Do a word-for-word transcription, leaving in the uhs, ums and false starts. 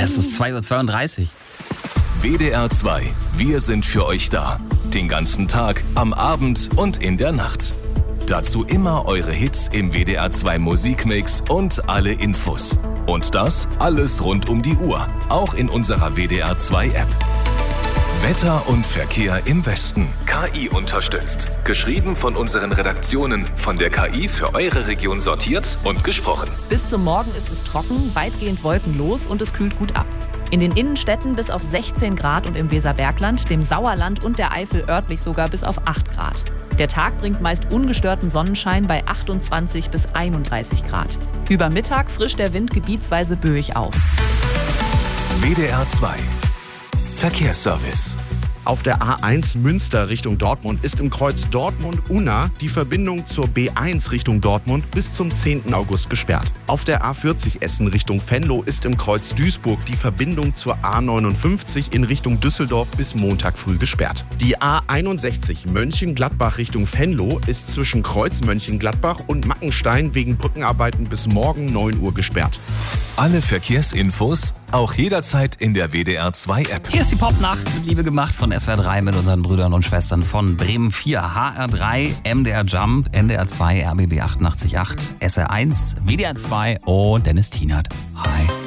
Es ist zwei Uhr zweiunddreißig. W D R zwei. Wir sind für euch da. Den ganzen Tag, am Abend und in der Nacht. Dazu immer eure Hits im W D R zwei Musikmix und alle Infos. Und das alles rund um die Uhr. Auch in unserer W D R zwei App. Wetter und Verkehr im Westen. K I unterstützt. Geschrieben von unseren Redaktionen. Von der K I für eure Region sortiert und gesprochen. Bis zum Morgen ist es trocken, weitgehend wolkenlos und es kühlt gut ab. In den Innenstädten bis auf sechzehn Grad und im Weserbergland, dem Sauerland und der Eifel örtlich sogar bis auf acht Grad. Der Tag bringt meist ungestörten Sonnenschein bei achtundzwanzig bis einunddreißig Grad. Über Mittag frischt der Wind gebietsweise böig auf. W D R zwei. Verkehrsservice. Auf der A eins Münster Richtung Dortmund ist im Kreuz Dortmund-Unna die Verbindung zur B eins Richtung Dortmund bis zum zehnten August gesperrt. Auf der A vierzig Essen Richtung Venlo ist im Kreuz Duisburg die Verbindung zur A neunundfünfzig in Richtung Düsseldorf bis Montag früh gesperrt. Die A einundsechzig Mönchengladbach Richtung Venlo ist zwischen Kreuz Mönchengladbach und Mackenstein wegen Brückenarbeiten bis morgen neun Uhr gesperrt. Alle Verkehrsinfos auch jederzeit in der W D R zwei App. Hier ist die Popnacht mit Liebe gemacht von S W R drei mit unseren Brüdern und Schwestern von Bremen vier, H R drei, M D R Jump, N D R zwei, R B B achtundachtzig Komma acht, S R eins, W D R zwei und Dennis Tienert. Hi.